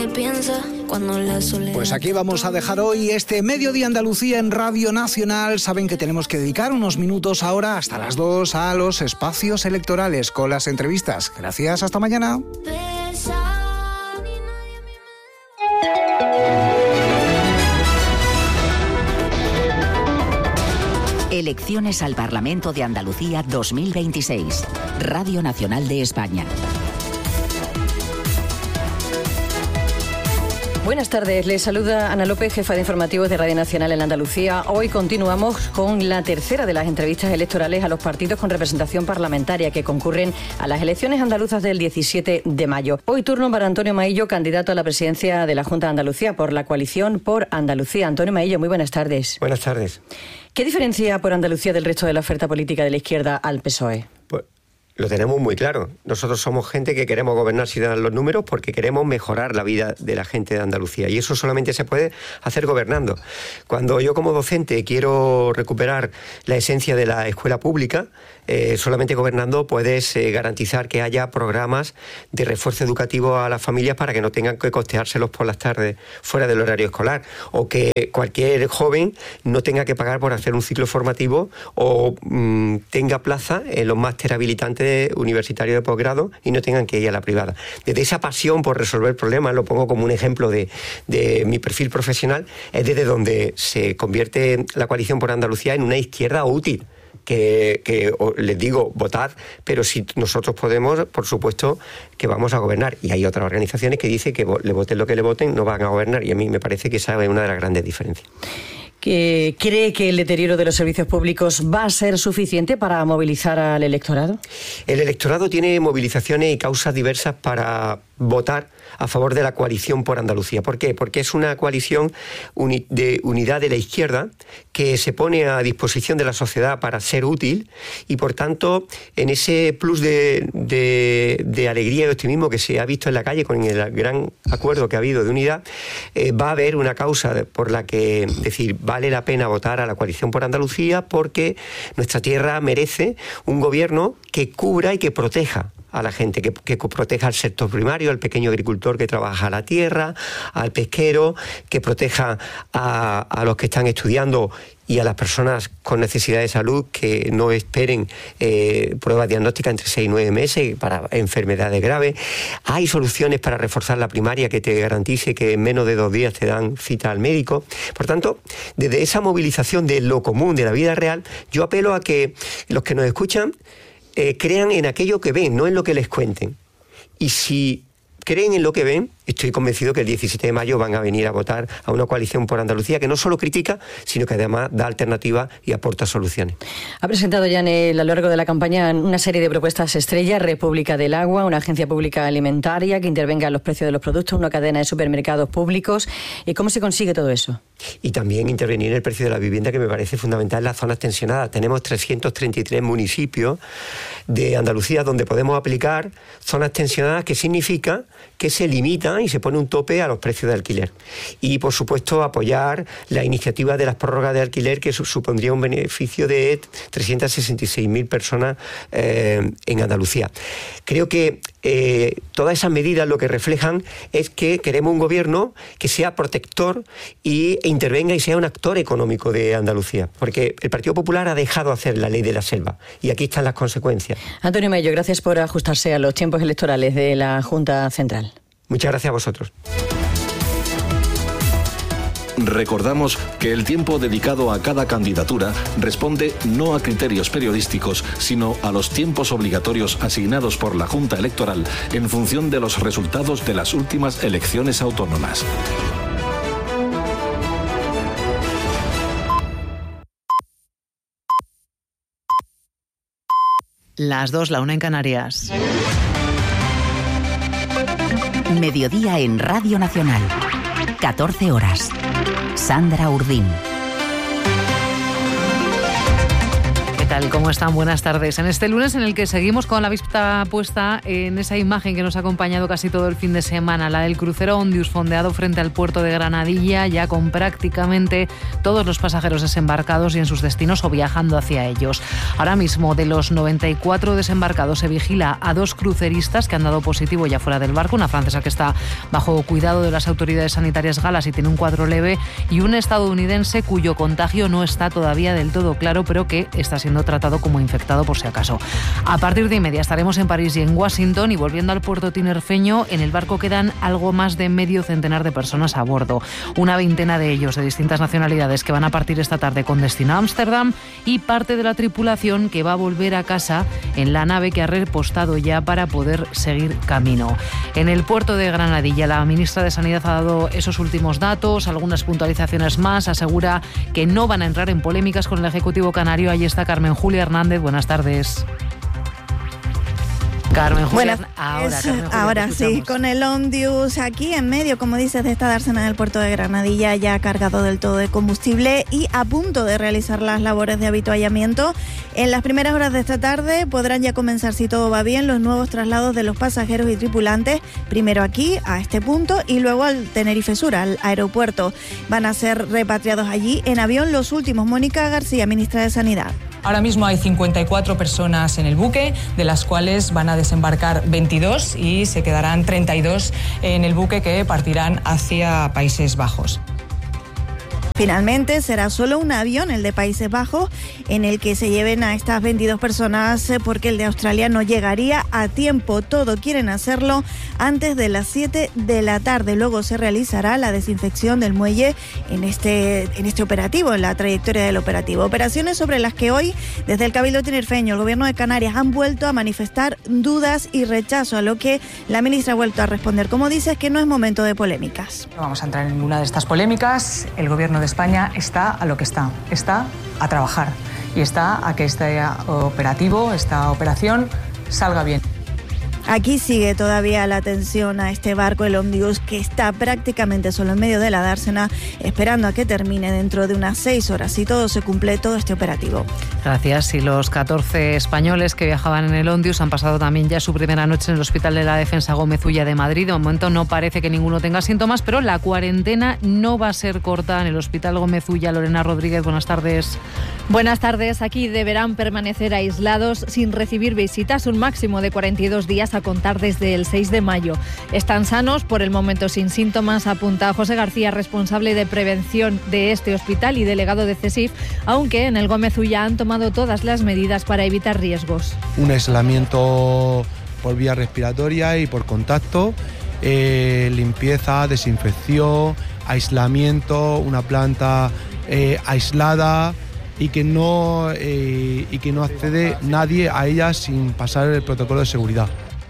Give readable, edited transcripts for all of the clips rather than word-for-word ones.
nadie piensa cuando la soledad... Pues aquí vamos a dejar hoy este Mediodía Andalucía en Radio Nacional. Saben que tenemos que dedicar unos minutos ahora hasta las 2 a los espacios electorales con las entrevistas. Gracias, hasta mañana. Elecciones al Parlamento de Andalucía 2026. Radio Nacional de España. Buenas tardes, les saluda Ana López, jefa de informativos de Radio Nacional en Andalucía. Hoy continuamos con la tercera de las entrevistas electorales a los partidos con representación parlamentaria que concurren a las elecciones andaluzas del 17 de mayo. Hoy turno para Antonio Maillo, candidato a la presidencia de la Junta de Andalucía por la coalición por Andalucía. Antonio Maillo, muy buenas tardes. Buenas tardes. ¿Qué diferencia por Andalucía del resto de la oferta política de la izquierda al PSOE? Pues lo tenemos muy claro. Nosotros somos gente que queremos gobernar si dan los números porque queremos mejorar la vida de la gente de Andalucía. Y eso solamente se puede hacer gobernando. Cuando yo como docente quiero recuperar la esencia de la escuela pública, solamente gobernando puedes garantizar que haya programas de refuerzo educativo a las familias para que no tengan que costeárselos por las tardes fuera del horario escolar, o que cualquier joven no tenga que pagar por hacer un ciclo formativo o tenga plaza en los máster habilitantes universitarios de posgrado y no tengan que ir a la privada. Desde esa pasión por resolver problemas, lo pongo como un ejemplo de mi perfil profesional, es desde donde se convierte la coalición por Andalucía en una izquierda útil. Que les digo, votad, pero si nosotros podemos, por supuesto que vamos a gobernar. Y hay otras organizaciones que dicen que le voten lo que le voten, no van a gobernar, y a mí me parece que esa es una de las grandes diferencias. ¿Cree que el deterioro de los servicios públicos va a ser suficiente para movilizar al electorado? El electorado tiene movilizaciones y causas diversas para votar a favor de la coalición por Andalucía. ¿Por qué? Porque es una coalición de unidad de la izquierda que se pone a disposición de la sociedad para ser útil y, por tanto, en ese plus de alegría y optimismo que se ha visto en la calle con el gran acuerdo que ha habido de unidad, va a haber una causa por la que decir vale la pena votar a la coalición por Andalucía porque nuestra tierra merece un gobierno que cubra y que proteja a la gente, que proteja al sector primario, al pequeño agricultor que trabaja la tierra, al pesquero, que proteja a los que están estudiando y a las personas con necesidad de salud que no esperen pruebas diagnósticas entre 6 y 9 meses para enfermedades graves. Hay soluciones para reforzar la primaria que te garantice que en menos de 2 días te dan cita al médico. Por tanto, desde esa movilización de lo común, de la vida real, yo apelo a que los que nos escuchan crean en aquello que ven, no en lo que les cuenten. Y si creen en lo que ven, estoy convencido que el 17 de mayo van a venir a votar a una coalición por Andalucía que no solo critica, sino que además da alternativas y aporta soluciones. Ha presentado ya a lo largo de la campaña una serie de propuestas estrella: República del Agua, una agencia pública alimentaria que intervenga en los precios de los productos, una cadena de supermercados públicos. ¿Y cómo se consigue todo eso? Y también intervenir en el precio de la vivienda, que me parece fundamental en las zonas tensionadas. Tenemos 333 municipios de Andalucía donde podemos aplicar zonas tensionadas, que significa que se limita y se pone un tope a los precios de alquiler. Y, por supuesto, apoyar la iniciativa de las prórrogas de alquiler, que supondría un beneficio de 366.000 personas en Andalucía. Creo que todas esas medidas lo que reflejan es que queremos un gobierno que sea protector e intervenga y sea un actor económico de Andalucía. Porque el Partido Popular ha dejado hacer la ley de la selva y aquí están las consecuencias. Antonio Maillo, gracias por ajustarse a los tiempos electorales de la Junta Central. Muchas gracias a vosotros. Recordamos que el tiempo dedicado a cada candidatura responde no a criterios periodísticos, sino a los tiempos obligatorios asignados por la Junta Electoral en función de los resultados de las últimas elecciones autónomas. Las 2, la 1 en Canarias. Mediodía en Radio Nacional. 14 horas. Sandra Urdín. tal? ¿Cómo están? Buenas tardes. En este lunes en el que seguimos con la vista puesta en esa imagen que nos ha acompañado casi todo el fin de semana, la del crucero Ondius fondeado frente al puerto de Granadilla, ya con prácticamente todos los pasajeros desembarcados y en sus destinos o viajando hacia ellos. Ahora mismo, de los 94 desembarcados, se vigila a 2 cruceristas que han dado positivo ya fuera del barco, una francesa que está bajo cuidado de las autoridades sanitarias galas y tiene un cuadro leve, y un estadounidense cuyo contagio no está todavía del todo claro, pero que está siendo tratado como infectado por si acaso. A partir de 1:30 estaremos en París y en Washington, y volviendo al puerto tinerfeño, en el barco quedan algo más de medio centenar de personas a bordo. Una veintena de ellos de distintas nacionalidades que van a partir esta tarde con destino a Ámsterdam, y parte de la tripulación que va a volver a casa en la nave que ha repostado ya para poder seguir camino. En el puerto de Granadilla, la ministra de Sanidad ha dado esos últimos datos, algunas puntualizaciones más, asegura que no van a entrar en polémicas con el Ejecutivo canario. Ahí está Carmen Julia Hernández. Buenas tardes. Carmen Julia, ahora sí, con el Ondius aquí en medio, como dices, de esta dársena en el puerto de Granadilla, ya cargado del todo de combustible y a punto de realizar las labores de avituallamiento. En las primeras horas de esta tarde podrán ya comenzar, si todo va bien, los nuevos traslados de los pasajeros y tripulantes, primero aquí, a este punto, y luego al Tenerife Sur, al aeropuerto. Van a ser repatriados allí en avión los últimos. Mónica García, ministra de Sanidad. Ahora mismo hay 54 personas en el buque, de las cuales van a desembarcar 22 y se quedarán 32 en el buque que partirán hacia Países Bajos. Finalmente será solo un avión, el de Países Bajos, en el que se lleven a estas 22 personas, porque el de Australia no llegaría a tiempo. Todo quieren hacerlo antes de las 7 de la tarde. Luego se realizará la desinfección del muelle en este operativo, en la trayectoria del operativo. Operaciones sobre las que hoy, desde el Cabildo tinerfeño, el Gobierno de Canarias, han vuelto a manifestar dudas y rechazo, a lo que la ministra ha vuelto a responder. Como dices, que no es momento de polémicas. No vamos a entrar en ninguna de estas polémicas. El Gobierno de España está a lo que está a trabajar y está a que este operativo, esta operación salga bien. Aquí sigue todavía la atención a este barco, el Ondius, que está prácticamente solo en medio de la dársena, esperando a que termine dentro de unas 6 horas, si todo se cumple, todo este operativo. Gracias. Y los 14 españoles que viajaban en el Ondius han pasado también ya su primera noche en el Hospital de la Defensa Gómez Ulla de Madrid. De momento no parece que ninguno tenga síntomas, pero la cuarentena no va a ser corta en el Hospital Gómez Ulla. Lorena Rodríguez, buenas tardes. Buenas tardes. Aquí deberán permanecer aislados sin recibir visitas un máximo de 42 días a contar desde el 6 de mayo. Están sanos, por el momento sin síntomas, apunta José García, responsable de prevención de este hospital y delegado de CESIF, aunque en el Gómez Ulla han tomado todas las medidas para evitar riesgos. Un aislamiento por vía respiratoria y por contacto, limpieza, desinfección, aislamiento, una planta aislada, y que no accede nadie a ella sin pasar el protocolo de seguridad.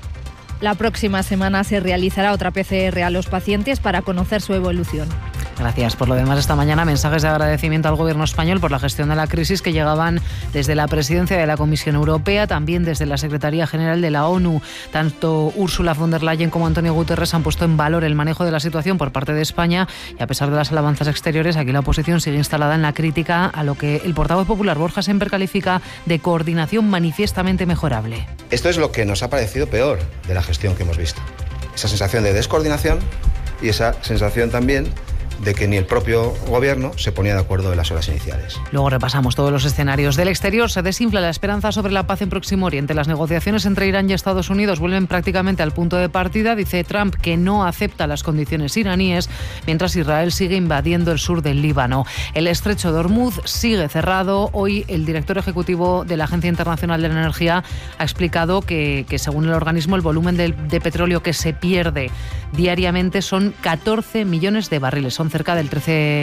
La próxima semana se realizará otra PCR a los pacientes para conocer su evolución. Gracias. Por lo demás, esta mañana mensajes de agradecimiento al Gobierno español por la gestión de la crisis que llegaban desde la presidencia de la Comisión Europea, también desde la Secretaría General de la ONU. Tanto Ursula von der Leyen como Antonio Guterres han puesto en valor el manejo de la situación por parte de España, y a pesar de las alabanzas exteriores, aquí la oposición sigue instalada en la crítica a lo que el portavoz popular Borja Semper califica de coordinación manifiestamente mejorable. Esto es lo que nos ha parecido peor de la gestión que hemos visto. Esa sensación de descoordinación y esa sensación también de que ni el propio gobierno se ponía de acuerdo en las horas iniciales. Luego repasamos todos los escenarios. Del exterior se desinfla la esperanza sobre la paz en Próximo Oriente. Las negociaciones entre Irán y Estados Unidos vuelven prácticamente al punto de partida. Dice Trump que no acepta las condiciones iraníes, mientras Israel sigue invadiendo el sur del Líbano. El estrecho de Hormuz sigue cerrado. Hoy el director ejecutivo de la Agencia Internacional de la Energía ha explicado que según el organismo, el volumen de petróleo que se pierde diariamente son 14 millones de barriles. Son cerca del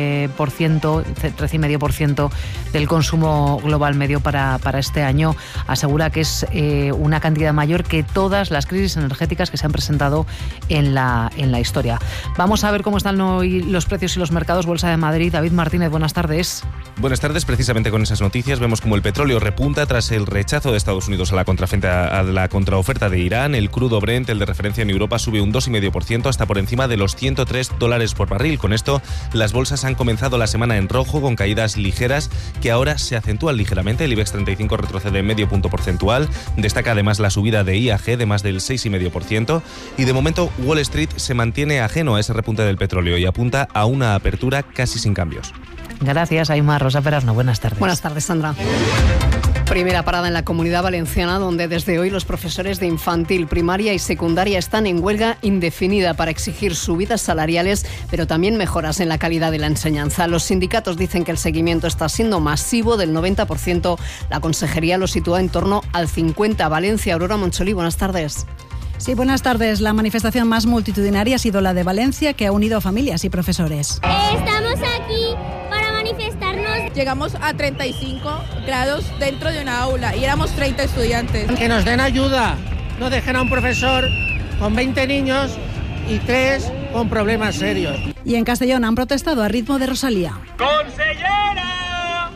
13,5% del consumo global medio para este año. Asegura que es una cantidad mayor que todas las crisis energéticas que se han presentado en la historia. Vamos a ver cómo están hoy los precios y los mercados. Bolsa de Madrid. David Martínez, buenas tardes. Buenas tardes. Precisamente con esas noticias vemos como el petróleo repunta tras el rechazo de Estados Unidos a la contraoferta de Irán. El crudo Brent, el de referencia en Europa, sube un 2,5% hasta por encima de los $103 por barril. Con esto visto, las bolsas han comenzado la semana en rojo con caídas ligeras que ahora se acentúan ligeramente. El IBEX 35 retrocede medio punto porcentual. Destaca además la subida de IAG de más del 6,5%. Y de momento Wall Street se mantiene ajeno a ese repunte del petróleo y apunta a una apertura casi sin cambios. Gracias, Aimar. Rosa Perasno, buenas tardes. Buenas tardes, Sandra. Primera parada en la Comunidad Valenciana, donde desde hoy los profesores de infantil, primaria y secundaria están en huelga indefinida para exigir subidas salariales, pero también mejoras en la calidad de la enseñanza. Los sindicatos dicen que el seguimiento está siendo masivo, del 90%. La consejería lo sitúa en torno al 50%. Valencia, Aurora Moncholí, buenas tardes. Sí, buenas tardes. La manifestación más multitudinaria ha sido la de Valencia, que ha unido a familias y profesores. Estamos aquí para manifestarnos. Llegamos a 35 grados dentro de una aula y éramos 30 estudiantes. Que nos den ayuda, no dejen a un profesor con 20 niños y 3 con problemas serios. Y en Castellón han protestado a ritmo de Rosalía. ¡Consellera!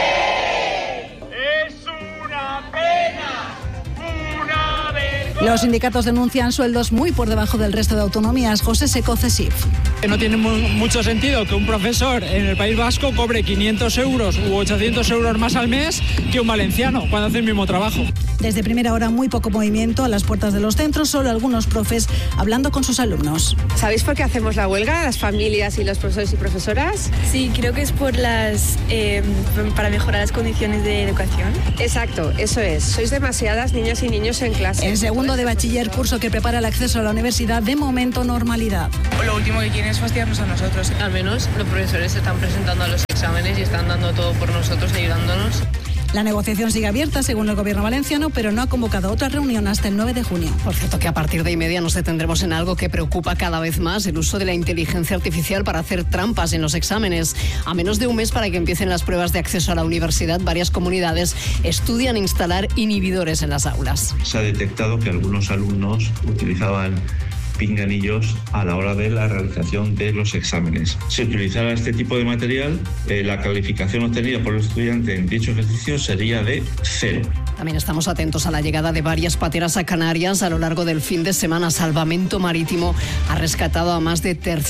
¡Es una pena! ¡Una vergüenza! Los sindicatos denuncian sueldos muy por debajo del resto de autonomías. José Seco, CESIF. No tiene mucho sentido que un profesor en el País Vasco cobre 500 euros u 800 euros más al mes que un valenciano cuando hace el mismo trabajo. Desde primera hora muy poco movimiento a las puertas de los centros, solo algunos profes hablando con sus alumnos. ¿Sabéis por qué hacemos la huelga, las familias y los profesores y profesoras? Sí, creo que es por para mejorar las condiciones de educación. Exacto, eso es. Sois demasiadas niñas y niños en clase. En segundo de bachiller, curso que prepara el acceso a la universidad, de momento normalidad. Lo último que quieren es fastidiarnos a nosotros. Al menos los profesores se están presentando a los exámenes y están dando todo por nosotros, ayudándonos. La negociación sigue abierta, según el gobierno valenciano, pero no ha convocado otra reunión hasta el 9 de junio. Por cierto, que a partir de 1:30 nos detendremos en algo que preocupa cada vez más: el uso de la inteligencia artificial para hacer trampas en los exámenes. A menos de un mes para que empiecen las pruebas de acceso a la universidad, varias comunidades estudian instalar inhibidores en las aulas. Se ha detectado que algunos alumnos utilizaban pinganillos a la hora de la realización de los exámenes. Si utilizara este tipo de material, la calificación obtenida por el estudiante en dicho ejercicio sería de 0. También estamos atentos a la llegada de varias pateras a Canarias a lo largo del fin de semana. Salvamento Marítimo ha rescatado a más de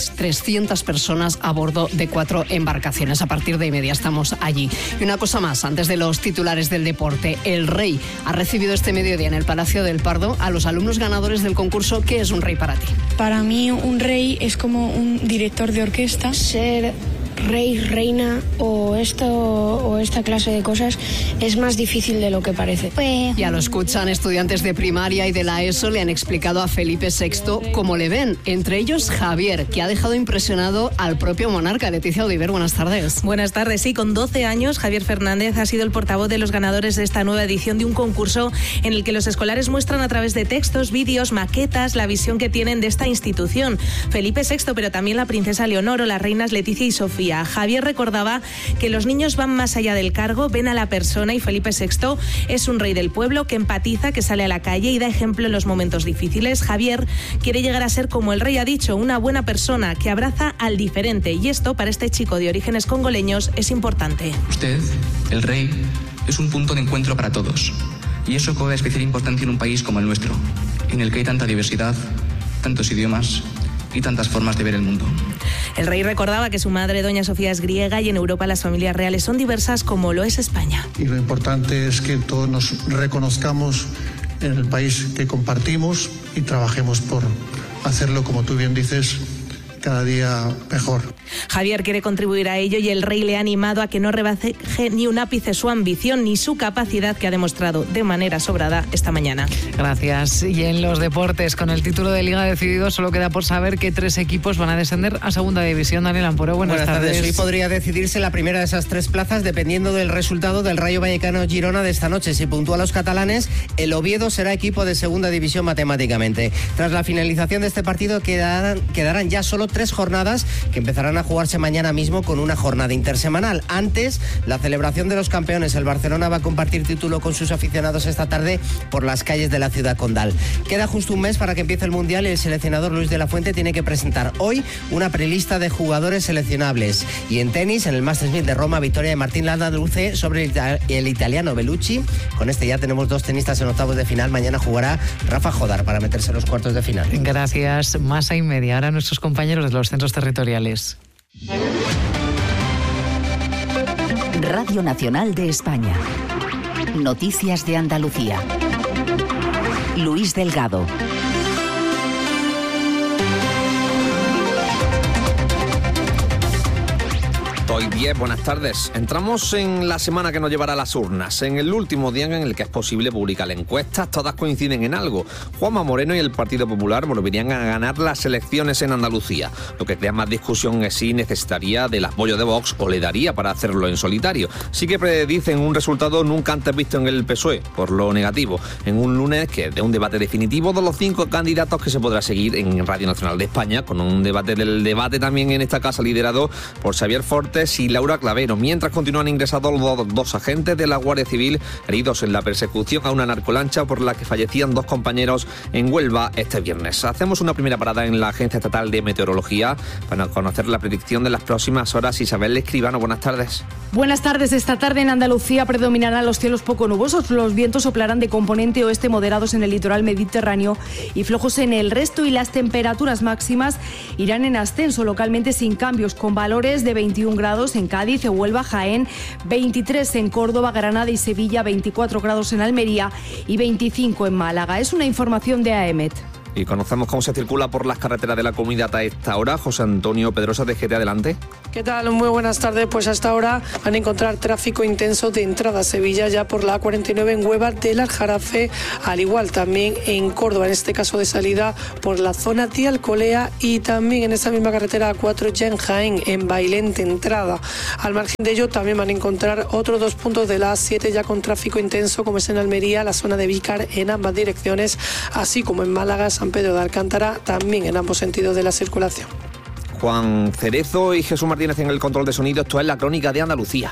300 personas a bordo de 4 embarcaciones. A partir de 1:30 estamos allí. Y una cosa más, antes de los titulares del deporte: el Rey ha recibido este mediodía en el Palacio del Pardo a los alumnos ganadores del concurso ¿Qué es un rey para ti? Para mí un rey es como un director de orquesta. Ser rey, reina o esta clase de cosas es más difícil de lo que parece. Ya lo escuchan, estudiantes de primaria y de la ESO le han explicado a Felipe VI cómo le ven. Entre ellos Javier, que ha dejado impresionado al propio monarca. Leticia Oliver, buenas tardes. Buenas tardes. Sí, con 12 años, Javier Fernández ha sido el portavoz de los ganadores de esta nueva edición de un concurso en el que los escolares muestran a través de textos, vídeos, maquetas, la visión que tienen de esta institución. Felipe VI, pero también la princesa Leonor o las reinas Leticia y Sofía. Javier recordaba que los niños van más allá del cargo, ven a la persona, y Felipe VI es un rey del pueblo que empatiza, que sale a la calle y da ejemplo en los momentos difíciles. Javier quiere llegar a ser, como el rey ha dicho, una buena persona que abraza al diferente, y esto para este chico de orígenes congoleños es importante. Usted, el rey, es un punto de encuentro para todos, y eso cobra especial importancia en un país como el nuestro, en el que hay tanta diversidad, tantos idiomas y tantas formas de ver el mundo. El rey recordaba que su madre, doña Sofía, es griega y en Europa las familias reales son diversas, como lo es España. Y lo importante es que todos nos reconozcamos en el país que compartimos y trabajemos por hacerlo, como tú bien dices, cada día mejor. Javier quiere contribuir a ello y el rey le ha animado a que no rebaje ni un ápice su ambición ni su capacidad, que ha demostrado de manera sobrada esta mañana. Gracias. Y en los deportes, con el título de Liga decidido, solo queda por saber que 3 equipos van a descender a Segunda División. Daniel Amporo, buenas tardes. Hoy podría decidirse la primera de esas 3 plazas dependiendo del resultado del Rayo Vallecano-Girona de esta noche. Si puntúa a los catalanes, el Oviedo será equipo de Segunda División matemáticamente. Tras la finalización de este partido quedarán ya solo 3 jornadas que empezarán a jugarse mañana mismo, con una jornada intersemanal. Antes, la celebración de los campeones. El Barcelona va a compartir título con sus aficionados esta tarde por las calles de la ciudad condal. Queda justo un mes para que empiece el Mundial y el seleccionador Luis de la Fuente tiene que presentar hoy una prelista de jugadores seleccionables. Y en tenis, en el Masters 1000 de Roma, victoria de Martín Landaluce sobre el italiano Bellucci. Con este ya tenemos 2 tenistas en octavos de final. Mañana jugará Rafa Jodar para meterse en los cuartos de final. Gracias. Más a y media. Ahora nuestros compañeros de los centros territoriales. Radio Nacional de España. Noticias de Andalucía. Luis Delgado. Hoy 10, buenas tardes. Entramos en la semana que nos llevará a las urnas, en el último día en el que es posible publicar encuestas. Todas coinciden en algo. Juanma Moreno y el Partido Popular volverían a ganar las elecciones en Andalucía. Lo que crea más discusión es si necesitaría del apoyo de Vox o le daría para hacerlo en solitario. Sí que predicen un resultado nunca antes visto en el PSOE, por lo negativo, en un lunes que es de un debate definitivo de los 5 candidatos que se podrá seguir en Radio Nacional de España, con un debate del debate también en esta casa liderado por Xavier Fortes y Laura Clavero, mientras continúan ingresados los dos agentes de la Guardia Civil heridos en la persecución a una narcolancha por la que fallecían 2 compañeros en Huelva este viernes. Hacemos una primera parada en la Agencia Estatal de Meteorología para conocer la predicción de las próximas horas. Isabel Escribano, buenas tardes. Buenas tardes. Esta tarde en Andalucía predominarán los cielos poco nubosos. Los vientos soplarán de componente oeste moderados en el litoral mediterráneo y flojos en el resto, y las temperaturas máximas irán en ascenso, localmente sin cambios, con valores de 21 grados en Cádiz, Huelva, Jaén, 23 en Córdoba, Granada y Sevilla, 24 grados en Almería y 25 en Málaga. Es una información de AEMET. Y conocemos cómo se circula por las carreteras de la comunidad a esta hora. José Antonio Pedrosa, de GT, adelante. ¿Qué tal? Muy buenas tardes. Pues hasta ahora van a encontrar tráfico intenso de entrada a Sevilla, ya por la A49 en Huelva del Aljarafe, al igual también en Córdoba, en este caso de salida por la zona de Alcolea, y también en esa misma carretera A4 ya en Jaén, en Bailén de entrada. Al margen de ello también van a encontrar otros 2 puntos de la A7 ya con tráfico intenso, como es en Almería, la zona de Vícar en ambas direcciones, así como en Málaga, San Pedro de Alcántara, también en ambos sentidos de la circulación. Juan Cerezo y Jesús Martínez en el control de sonido. Esto es la Crónica de Andalucía.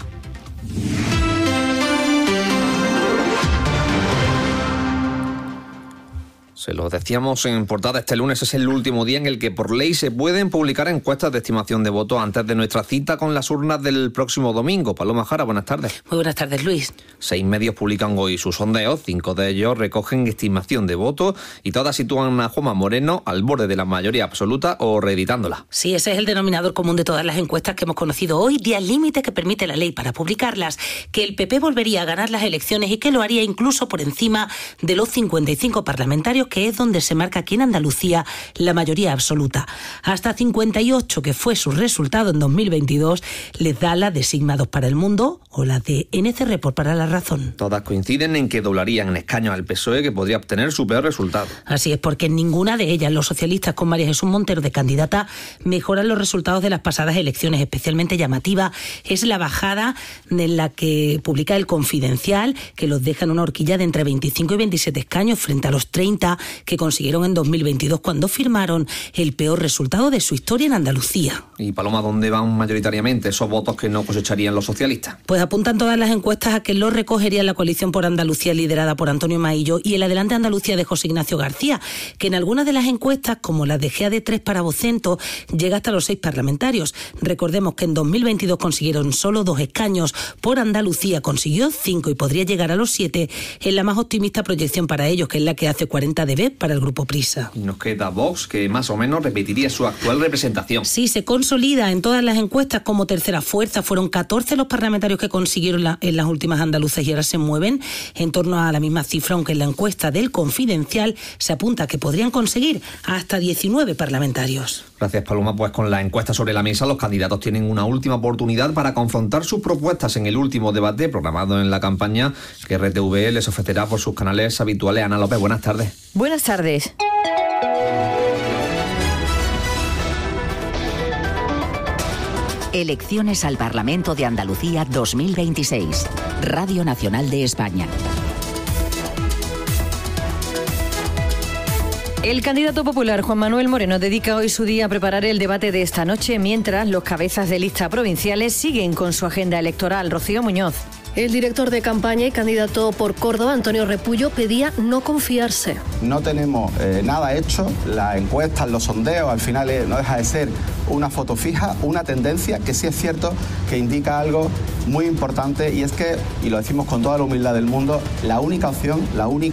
Se lo decíamos en portada, este lunes es el último día en el que por ley se pueden publicar encuestas de estimación de voto antes de nuestra cita con las urnas del próximo domingo. Paloma Jara, buenas tardes. Muy buenas tardes, Luis. 6 medios publican hoy sus sondeos, 5 de ellos recogen estimación de voto y todas sitúan a Juanma Moreno al borde de la mayoría absoluta o reeditándola. Sí, ese es el denominador común de todas las encuestas que hemos conocido hoy, días límite que permite la ley para publicarlas, que el PP volvería a ganar las elecciones y que lo haría incluso por encima de los 55 parlamentarios, que es donde se marca aquí en Andalucía la mayoría absoluta. Hasta 58, que fue su resultado en 2022, les da la de Sigma 2 para El Mundo o la de NC Report para La Razón. Todas coinciden en que doblarían en escaños al PSOE, que podría obtener su peor resultado. Así es, porque en ninguna de ellas los socialistas, con María Jesús Montero de candidata, mejoran los resultados de las pasadas elecciones. Especialmente llamativa es la bajada en la que publica El Confidencial, que los deja en una horquilla de entre 25 y 27 escaños frente a los 30 que consiguieron en 2022, cuando firmaron el peor resultado de su historia en Andalucía. Y Paloma, ¿dónde van mayoritariamente esos votos que no cosecharían los socialistas? Pues apuntan todas las encuestas a que los recogería la coalición por Andalucía liderada por Antonio Maillo y el Adelante Andalucía de José Ignacio García, que en algunas de las encuestas, como la de GAD3 para Vocento, llega hasta los 6 parlamentarios. Recordemos que en 2022 consiguieron solo 2 escaños. Por Andalucía consiguió 5 y podría llegar a los 7 en la más optimista proyección para ellos, que es la que hace 40 dB para el Grupo Prisa. Y nos queda Vox, que más o menos repetiría su actual representación. Sí, se consolida en todas las encuestas como tercera fuerza. Fueron 14 los parlamentarios que consiguieron en las últimas andaluzas y ahora se mueven en torno a la misma cifra, aunque en la encuesta del Confidencial se apunta que podrían conseguir hasta 19 parlamentarios. Gracias, Paloma. Pues con la encuesta sobre la mesa, los candidatos tienen una última oportunidad para confrontar sus propuestas en el último debate programado en la campaña que RTV les ofrecerá por sus canales habituales. Ana López, buenas tardes. Buenas tardes. Elecciones al Parlamento de Andalucía 2026. Radio Nacional de España. El candidato popular Juan Manuel Moreno dedica hoy su día a preparar el debate de esta noche, mientras los cabezas de lista provinciales siguen con su agenda electoral. Rocío Muñoz. El director de campaña y candidato por Córdoba, Antonio Repullo, pedía no confiarse. No tenemos nada hecho, las encuestas, los sondeos, al final no deja de ser una foto fija, una tendencia que sí es cierto que indica algo muy importante, y es que, y lo decimos con toda la humildad del mundo, la única opción, la única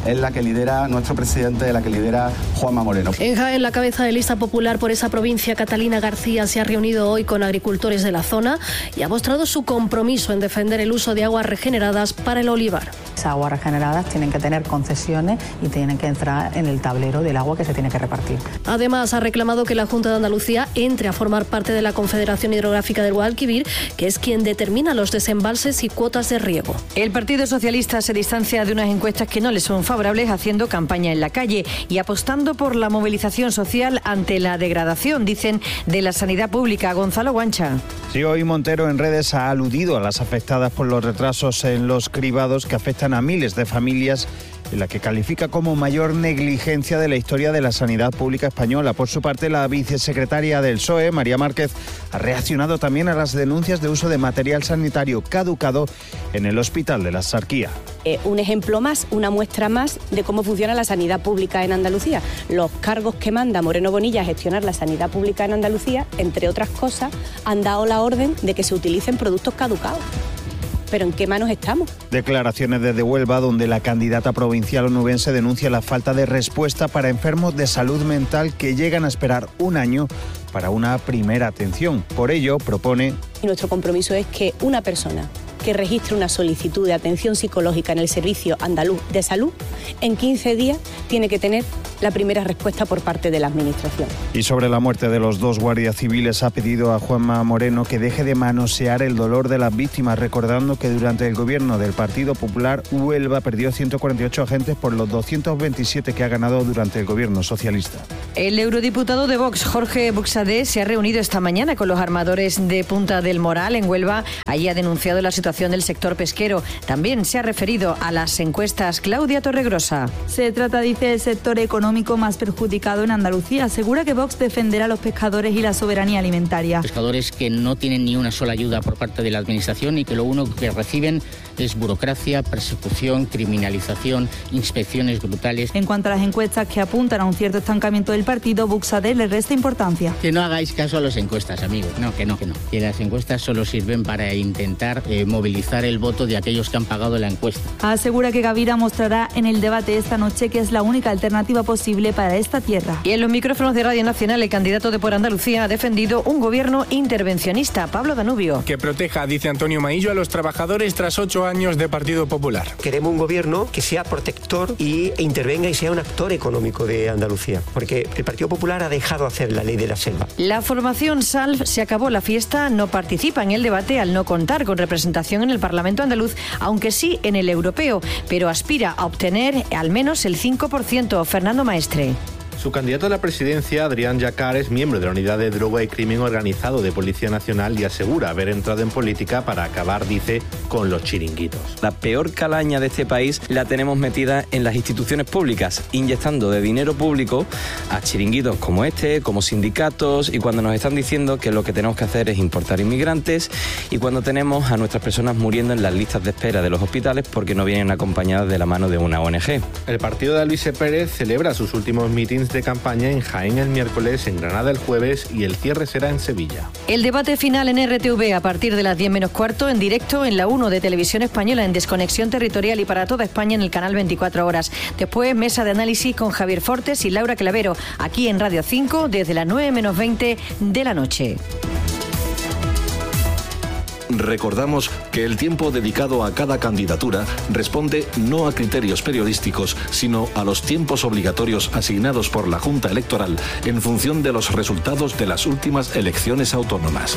es la que lidera nuestro presidente, la que lidera Juanma Moreno. En Jaén, la cabeza de lista popular por esa provincia, Catalina García, se ha reunido hoy con agricultores de la zona y ha mostrado su compromiso en defender el uso de aguas regeneradas para el olivar. Esas aguas regeneradas tienen que tener concesiones y tienen que entrar en el tablero del agua que se tiene que repartir. Además, ha reclamado que la Junta de Andalucía entre a formar parte de la Confederación Hidrográfica del Guadalquivir, que es quien determina los desembalses y cuotas de riego. El Partido Socialista se distancia de unas encuestas que no le son favorables, haciendo campaña en la calle y apostando por la movilización social ante la degradación, dicen, de la sanidad pública. Gonzalo Guancha. Sí, hoy Montero en redes ha aludido a las afectadas por los retrasos en los cribados que afectan a miles de familias, en la que califica como mayor negligencia de la historia de la sanidad pública española. Por su parte, la vicesecretaria del PSOE, María Márquez, ha reaccionado también a las denuncias de uso de material sanitario caducado en el Hospital de la Sarquía. Un ejemplo más, una muestra más de cómo funciona la sanidad pública en Andalucía. Los cargos que manda Moreno Bonilla a gestionar la sanidad pública en Andalucía, entre otras cosas, han dado la orden de que se utilicen productos caducados. ¿Pero en qué manos estamos? Declaraciones desde Huelva, donde la candidata provincial onubense denuncia la falta de respuesta para enfermos de salud mental que llegan a esperar un año para una primera atención. Por ello, propone... Y nuestro compromiso es que una persona que registre una solicitud de atención psicológica en el Servicio Andaluz de Salud, en 15 días tiene que tener la primera respuesta por parte de la Administración. Y sobre la muerte de los dos guardias civiles, ha pedido a Juanma Moreno que deje de manosear el dolor de las víctimas, recordando que durante el gobierno del Partido Popular, Huelva perdió 148 agentes por los 227 que ha ganado durante el gobierno socialista. El eurodiputado de Vox, Jorge Buxadé, se ha reunido esta mañana con los armadores de Punta del Moral, en Huelva. Allí ha denunciado la situación del sector pesquero. También se ha referido a las encuestas. Claudia Torregrosa. Se trata, dice, del sector económico más perjudicado en Andalucía. Asegura que Vox defenderá a los pescadores y la soberanía alimentaria. Pescadores que no tienen ni una sola ayuda por parte de la Administración y que lo único que reciben es burocracia, persecución, criminalización, inspecciones brutales. En cuanto a las encuestas que apuntan a un cierto estancamiento del partido, Buxadé le resta importancia. Que no hagáis caso a las encuestas, amigos. No. Que las encuestas solo sirven para intentar movilizar el voto de aquellos que han pagado la encuesta. Asegura que Gavira mostrará en el debate esta noche que es la única alternativa posible para esta tierra. Y en los micrófonos de Radio Nacional, el candidato de Por Andalucía ha defendido un gobierno intervencionista. Pablo Danubio. Que proteja, dice Antonio Maillo, a los trabajadores tras 8 años de Partido Popular. Queremos un gobierno que sea protector e intervenga y sea un actor económico de Andalucía, porque el Partido Popular ha dejado hacer la ley de la selva. La formación SALV se acabó la fiesta, no participa en el debate al no contar con representación en el Parlamento andaluz, aunque sí en el europeo, pero aspira a obtener al menos el 5%. Fernando Maestre. Su candidato a la presidencia, Adrián Yacar, es miembro de la Unidad de Droga y Crimen Organizado de Policía Nacional y asegura haber entrado en política para acabar, dice, con los chiringuitos. La peor calaña de este país la tenemos metida en las instituciones públicas, inyectando de dinero público a chiringuitos como este, como sindicatos, y cuando nos están diciendo que lo que tenemos que hacer es importar inmigrantes, y cuando tenemos a nuestras personas muriendo en las listas de espera de los hospitales porque no vienen acompañadas de la mano de una ONG. El partido de Alvise Pérez celebra sus últimos mítines de campaña en Jaén el miércoles, en Granada el jueves y el cierre será en Sevilla. El debate final en RTV a partir de las 10 menos cuarto, en directo en la 1 de Televisión Española, en Desconexión Territorial y para toda España en el canal 24 horas. Después, mesa de análisis con Javier Fortes y Laura Clavero, aquí en Radio 5 desde las 9 menos 20 de la noche. Recordamos que el tiempo dedicado a cada candidatura responde no a criterios periodísticos, sino a los tiempos obligatorios asignados por la Junta Electoral en función de los resultados de las últimas elecciones autónomas.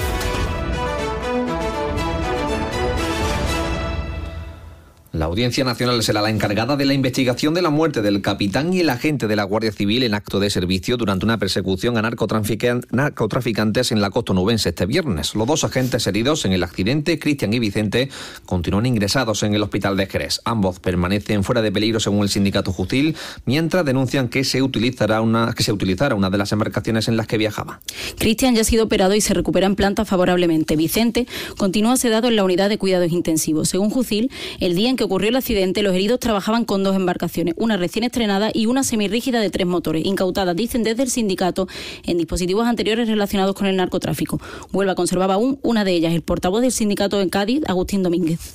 La Audiencia Nacional será la encargada de la investigación de la muerte del capitán y el agente de la Guardia Civil en acto de servicio durante una persecución a narcotraficantes en la costa onubense este viernes. Los dos agentes heridos en el accidente, Cristian y Vicente, continúan ingresados en el hospital de Jerez. Ambos permanecen fuera de peligro según el sindicato Jucil, mientras denuncian que se utilizara una de las embarcaciones en las que viajaban. Cristian ya ha sido operado y se recupera en planta favorablemente. Vicente continúa sedado en la unidad de cuidados intensivos. Según Jucil, el día en que ocurrió el accidente, los heridos trabajaban con dos embarcaciones, una recién estrenada y una semirrígida de 3 motores, incautadas, dicen desde el sindicato, en dispositivos anteriores relacionados con el narcotráfico. Huelva conservaba aún una de ellas. El portavoz del sindicato en Cádiz, Agustín Domínguez.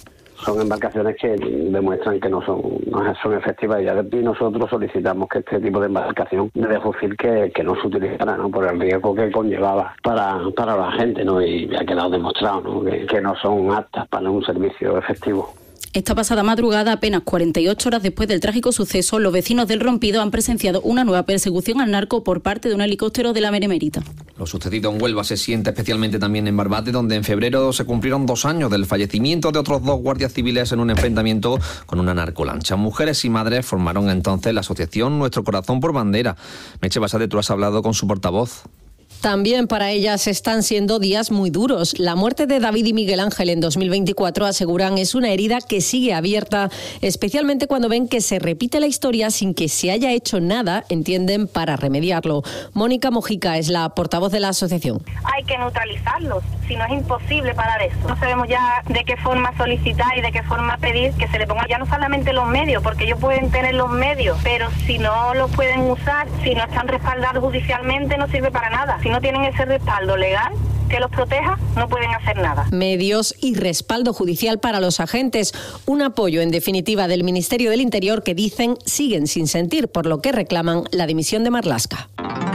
Son embarcaciones que demuestran que no son efectivas y nosotros solicitamos que este tipo de embarcación de fusil que no se utilizara, ¿no? Por el riesgo que conllevaba para la gente, ¿no? Y ha quedado demostrado, ¿no? que no son aptas para un servicio efectivo. Esta pasada madrugada, apenas 48 horas después del trágico suceso, los vecinos del Rompido han presenciado una nueva persecución al narco por parte de un helicóptero de la Benemérita. Lo sucedido en Huelva se siente especialmente también en Barbate, donde en febrero se cumplieron 2 años del fallecimiento de otros 2 guardias civiles en un enfrentamiento con una narcolancha. Mujeres y madres formaron entonces la asociación Nuestro Corazón por Bandera. Meche Basade, tú has hablado con su portavoz. También para ellas están siendo días muy duros. La muerte de David y Miguel Ángel en 2024, aseguran, es una herida que sigue abierta, especialmente cuando ven que se repite la historia sin que se haya hecho nada, entienden, para remediarlo. Mónica Mojica es la portavoz de la asociación. Hay que neutralizarlos, si no es imposible parar eso. No sabemos ya de qué forma solicitar y de qué forma pedir que se le pongan ya no solamente los medios, porque ellos pueden tener los medios, pero si no los pueden usar, si no están respaldados judicialmente, no sirve para nada. Si no tienen ese respaldo legal que los proteja, no pueden hacer nada. Medios y respaldo judicial para los agentes. Un apoyo, en definitiva, del Ministerio del Interior que dicen siguen sin sentir, por lo que reclaman la dimisión de Marlaska.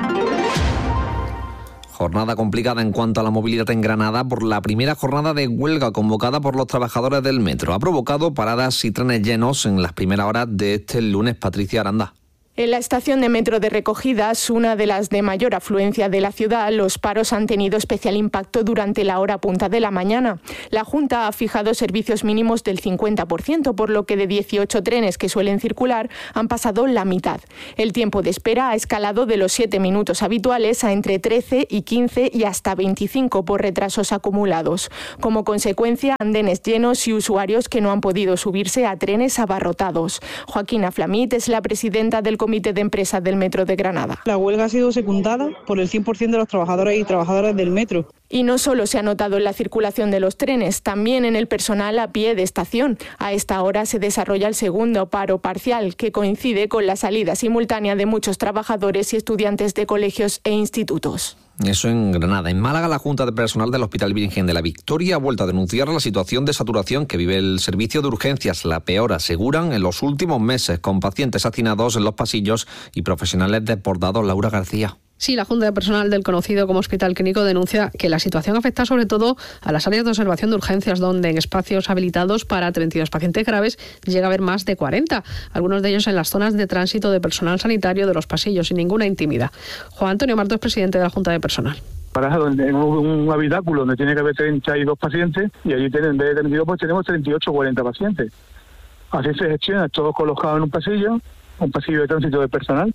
Jornada complicada en cuanto a la movilidad en Granada por la primera jornada de huelga convocada por los trabajadores del metro. Ha provocado paradas y trenes llenos en las primeras horas de este lunes. Patricia Aranda. En la estación de metro de Recogidas, una de las de mayor afluencia de la ciudad, los paros han tenido especial impacto durante la hora punta de la mañana. La Junta ha fijado servicios mínimos del 50%, por lo que de 18 trenes que suelen circular han pasado la mitad. El tiempo de espera ha escalado de los 7 minutos habituales a entre 13 y 15 y hasta 25 por retrasos acumulados. Como consecuencia, andenes llenos y usuarios que no han podido subirse a trenes abarrotados. Joaquina Flamit es la presidenta del Comité de Empresas del Metro de Granada. La huelga ha sido secundada por el 100% de los trabajadores y trabajadoras del metro. Y no solo se ha notado en la circulación de los trenes, también en el personal a pie de estación. A esta hora se desarrolla el segundo paro parcial, que coincide con la salida simultánea de muchos trabajadores y estudiantes de colegios e institutos. Eso en Granada. En Málaga, la Junta de Personal del Hospital Virgen de la Victoria ha vuelto a denunciar la situación de saturación que vive el servicio de urgencias, la peor, aseguran, en los últimos meses, con pacientes hacinados en los pasillos y profesionales desbordados. Laura García. Sí, la Junta de Personal del conocido como Hospital Clínico denuncia que la situación afecta sobre todo a las áreas de observación de urgencias, donde en espacios habilitados para 32 pacientes graves llega a haber más de 40, algunos de ellos en las zonas de tránsito de personal sanitario de los pasillos, sin ninguna intimidad. Juan Antonio Marto es presidente de la Junta de Personal. Para en un habitáculo donde tiene que haber 32 pacientes y allí en vez de 32 pues tenemos 38 o 40 pacientes. Así se gestiona, todos colocados en un pasillo de tránsito de personal.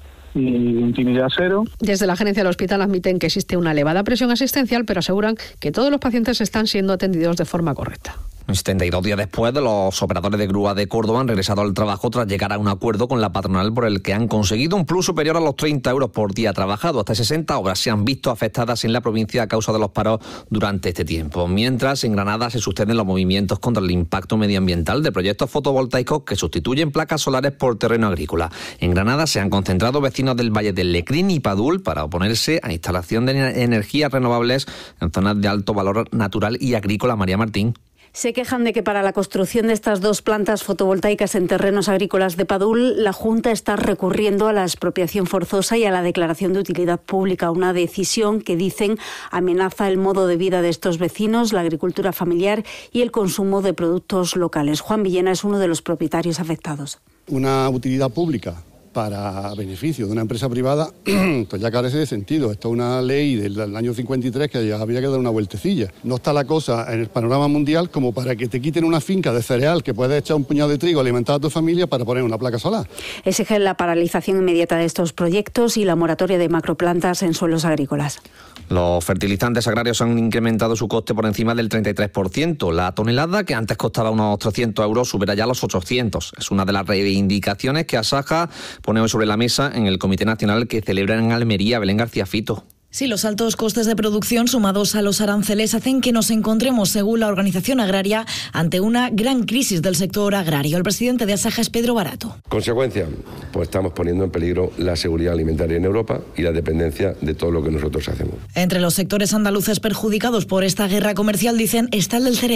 Y intimidad cero. Desde la gerencia del hospital admiten que existe una elevada presión asistencial, pero aseguran que todos los pacientes están siendo atendidos de forma correcta. 72 días después, los operadores de grúa de Córdoba han regresado al trabajo tras llegar a un acuerdo con la patronal por el que han conseguido un plus superior a los 30 euros por día trabajado. Hasta 60 obras se han visto afectadas en la provincia a causa de los paros durante este tiempo. Mientras, en Granada se suceden los movimientos contra el impacto medioambiental de proyectos fotovoltaicos que sustituyen placas solares por terreno agrícola. En Granada se han concentrado vecinos del Valle del Lecrín y Padul para oponerse a instalación de energías renovables en zonas de alto valor natural y agrícola. María Martín. Se quejan de que para la construcción de estas 2 plantas fotovoltaicas en terrenos agrícolas de Padul, la Junta está recurriendo a la expropiación forzosa y a la declaración de utilidad pública, una decisión que dicen amenaza el modo de vida de estos vecinos, la agricultura familiar y el consumo de productos locales. Juan Villena es uno de los propietarios afectados. Una utilidad pública para beneficio de una empresa privada, pues ya carece de sentido. Esto es una ley del año 53 que ya había que dar una vueltecilla. No está la cosa en el panorama mundial como para que te quiten una finca de cereal que puedes echar un puñado de trigo, alimentar a tu familia para poner una placa solar. Exigen la paralización inmediata de estos proyectos y la moratoria de macroplantas en suelos agrícolas. Los fertilizantes agrarios han incrementado su coste por encima del 33%. La tonelada, que antes costaba unos 300 euros, subirá ya a los 800. Es una de las reivindicaciones que Asaja pone hoy sobre la mesa en el Comité Nacional que celebra en Almería. Belén García Fito. Sí, los altos costes de producción sumados a los aranceles hacen que nos encontremos, según la organización agraria, ante una gran crisis del sector agrario. El presidente de Asaja es Pedro Barato. Consecuencia, pues estamos poniendo en peligro la seguridad alimentaria en Europa y la dependencia de todo lo que nosotros hacemos. Entre los sectores andaluces perjudicados por esta guerra comercial, dicen, está el del cereal.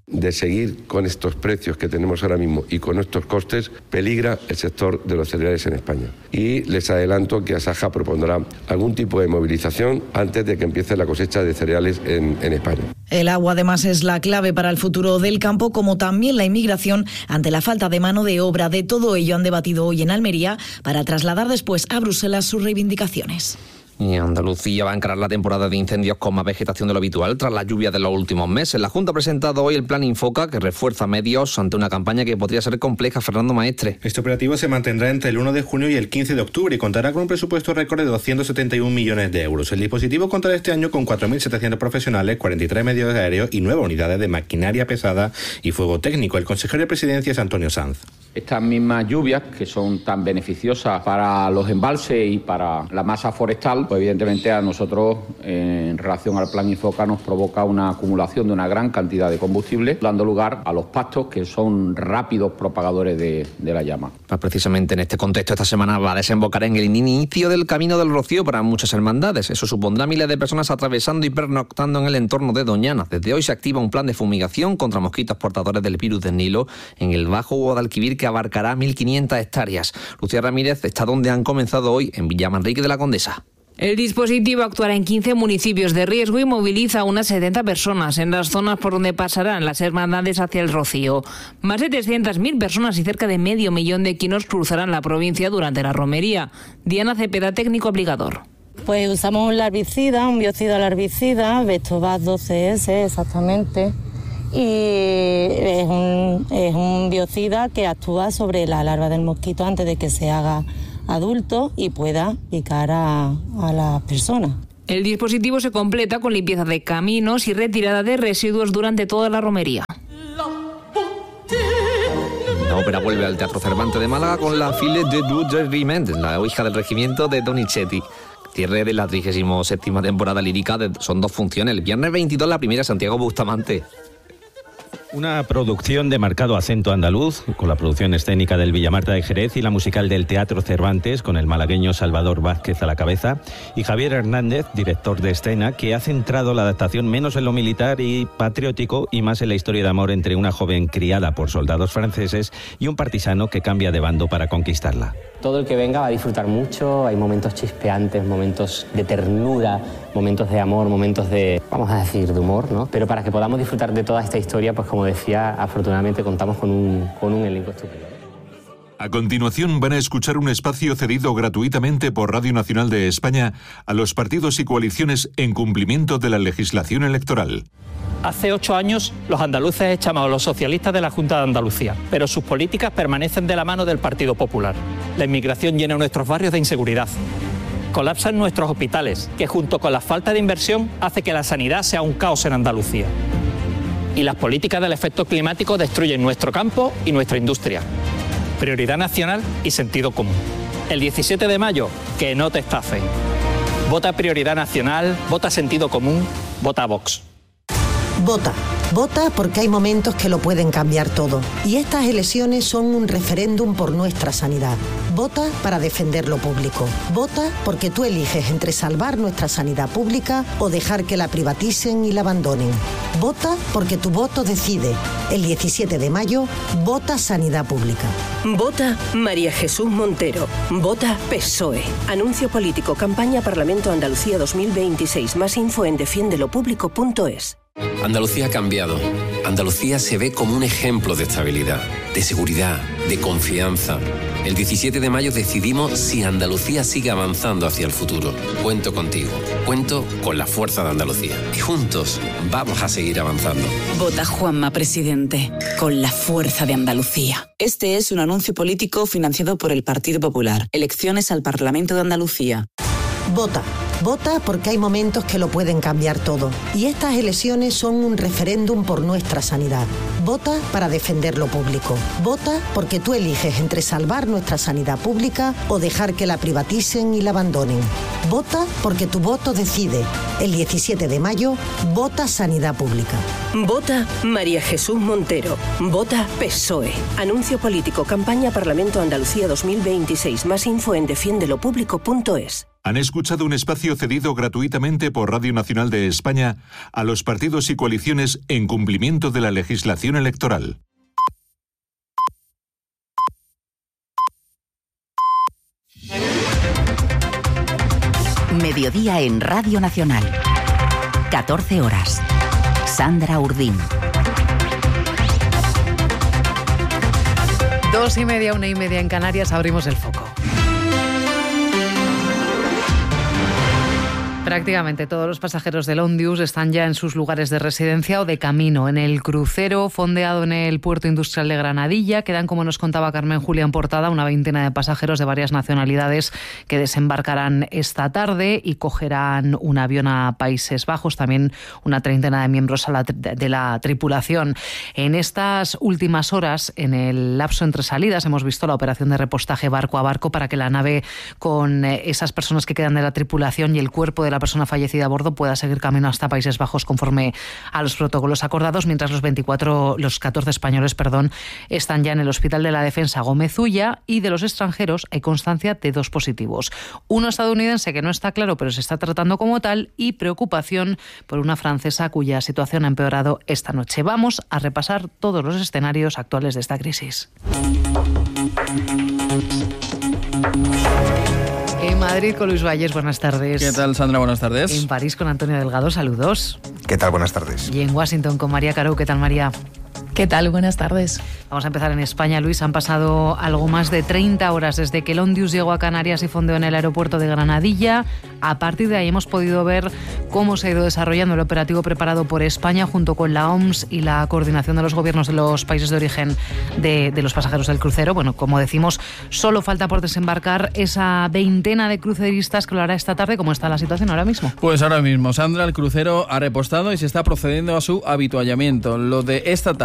De seguir con estos precios que tenemos ahora mismo y con estos costes, peligra el sector de los cereales en España. Y les adelanto que Asaja propondrá algún tipo de movilización antes de que empiece la cosecha de cereales en España. El agua además es la clave para el futuro del campo, como también la inmigración ante la falta de mano de obra. De todo ello han debatido hoy en Almería para trasladar después a Bruselas sus reivindicaciones. Y Andalucía va a encarar la temporada de incendios con más vegetación de lo habitual tras las lluvias de los últimos meses. La Junta ha presentado hoy el plan Infoca, que refuerza medios ante una campaña que podría ser compleja. Fernando Maestre. Este operativo se mantendrá entre el 1 de junio y el 15 de octubre y contará con un presupuesto récord de 271 millones de euros. El dispositivo contará este año con 4.700 profesionales, 43 medios aéreos y 9 unidades de maquinaria pesada y fuego técnico. El consejero de Presidencia es Antonio Sanz. Estas mismas lluvias, que son tan beneficiosas para los embalses y para la masa forestal, pues evidentemente a nosotros, en relación al plan Infoca, nos provoca una acumulación de una gran cantidad de combustible, dando lugar a los pastos, que son rápidos propagadores de la llama. Precisamente en este contexto, esta semana va a desembocar en el inicio del Camino del Rocío para muchas hermandades. Eso supondrá miles de personas atravesando y pernoctando en el entorno de Doñana. Desde hoy se activa un plan de fumigación contra mosquitos portadores del virus del Nilo en el Bajo Guadalquivir, que abarcará 1.500 hectáreas. Lucía Ramírez está donde han comenzado hoy, en Villamanrique de la Condesa. El dispositivo actuará en 15 municipios de riesgo y moviliza a unas 70 personas en las zonas por donde pasarán las hermandades hacia el Rocío. Más de 300.000 personas y cerca de 500.000 de equinos cruzarán la provincia durante la romería. Diana Cepeda, técnico apligador. Pues usamos un larvicida, un biocida larvicida, Vectobas 12S exactamente. Y es un biocida que actúa sobre la larva del mosquito antes de que se haga adulto y pueda picar a las personas. El dispositivo se completa con limpieza de caminos y retirada de residuos durante toda la romería. La ópera vuelve al Teatro Cervantes de Málaga con la Fille de Regiment, la hija del regimiento de Donizetti. Cierre de la 37ª temporada lírica. Son 2 funciones. El viernes 22 la primera, Santiago Bustamante. Una producción de marcado acento andaluz, con la producción escénica del Villamarta de Jerez y la musical del Teatro Cervantes, con el malagueño Salvador Vázquez a la cabeza, y Javier Hernández, director de escena, que ha centrado la adaptación menos en lo militar y patriótico y más en la historia de amor entre una joven criada por soldados franceses y un partisano que cambia de bando para conquistarla. Todo el que venga va a disfrutar mucho, hay momentos chispeantes, momentos de ternura, momentos de amor, momentos de, vamos a decir, de humor, ¿no? Pero para que podamos disfrutar de toda esta historia, pues como decía, afortunadamente contamos con un elenco estupendo. A continuación van a escuchar un espacio cedido gratuitamente por Radio Nacional de España a los partidos y coaliciones en cumplimiento de la legislación electoral. Hace 8 años los andaluces echamos a los socialistas de la Junta de Andalucía, pero sus políticas permanecen de la mano del Partido Popular. La inmigración llena nuestros barrios de inseguridad. Colapsan nuestros hospitales, que junto con la falta de inversión hace que la sanidad sea un caos en Andalucía. Y las políticas del efecto climático destruyen nuestro campo y nuestra industria. Prioridad nacional y sentido común. El 17 de mayo, que no te estafen. Vota Prioridad Nacional, vota Sentido Común, vota Vox. Vota. Vota porque hay momentos que lo pueden cambiar todo. Y estas elecciones son un referéndum por nuestra sanidad. Vota para defender lo público. Vota porque tú eliges entre salvar nuestra sanidad pública o dejar que la privaticen y la abandonen. Vota porque tu voto decide. El 17 de mayo, vota Sanidad Pública. Vota María Jesús Montero. Vota PSOE. Anuncio político. Campaña Parlamento Andalucía 2026. Más info en defiendelopublico.es. Andalucía ha cambiado. Andalucía se ve como un ejemplo de estabilidad, de seguridad, de confianza. El 17 de mayo decidimos si Andalucía sigue avanzando hacia el futuro. Cuento contigo. Cuento con la fuerza de Andalucía. Y juntos vamos a seguir avanzando. Vota Juanma Presidente. Con la fuerza de Andalucía. Este es un anuncio político financiado por el Partido Popular. Elecciones al Parlamento de Andalucía. Vota. Vota porque hay momentos que lo pueden cambiar todo. Y estas elecciones son un referéndum por nuestra sanidad. Vota para defender lo público. Vota porque tú eliges entre salvar nuestra sanidad pública o dejar que la privaticen y la abandonen. Vota porque tu voto decide. El 17 de mayo, vota Sanidad Pública. Vota María Jesús Montero. Vota PSOE. Anuncio político. Campaña Parlamento Andalucía 2026. Más info en defiendelopublico.es. Han escuchado un espacio cedido gratuitamente por Radio Nacional de España a los partidos y coaliciones en cumplimiento de la legislación electoral. Mediodía en Radio Nacional. 14 horas. Sandra Urdín. 2:30, 1:30 en Canarias, abrimos el foco. Prácticamente todos los pasajeros del Ondius están ya en sus lugares de residencia o de camino. En el crucero fondeado en el puerto industrial de Granadilla quedan, como nos contaba Carmen Julián Portada, una veintena de pasajeros de varias nacionalidades que desembarcarán esta tarde y cogerán un avión a Países Bajos, también una treintena de miembros de la tripulación. En estas últimas horas, en el lapso entre salidas, hemos visto la operación de repostaje barco a barco para que la nave con esas personas que quedan de la tripulación y el cuerpo de la persona fallecida a bordo pueda seguir camino hasta Países Bajos conforme a los protocolos acordados, mientras los 14 españoles, están ya en el Hospital de la Defensa Gómez Ulla, y de los extranjeros hay constancia de 2 positivos. Uno estadounidense que no está claro pero se está tratando como tal, y preocupación por una francesa cuya situación ha empeorado esta noche. Vamos a repasar todos los escenarios actuales de esta crisis. En Madrid con Luis Valles, buenas tardes. ¿Qué tal, Sandra? Buenas tardes. En París con Antonio Delgado, saludos. ¿Qué tal? Buenas tardes. Y en Washington con María Caro, ¿qué tal, María? ¿Qué tal? Buenas tardes. Vamos a empezar en España, Luis. Han pasado algo más de 30 horas desde que el Ondius llegó a Canarias y fondeó en el aeropuerto de Granadilla. A partir de ahí hemos podido ver cómo se ha ido desarrollando el operativo preparado por España junto con la OMS y la coordinación de los gobiernos de los países de origen de los pasajeros del crucero. Bueno, como decimos, solo falta por desembarcar esa veintena de cruceristas que lo hará esta tarde. ¿Cómo está la situación ahora mismo? Pues ahora mismo, Sandra, el crucero ha repostado y se está procediendo a su habituallamiento. Lo de esta tarde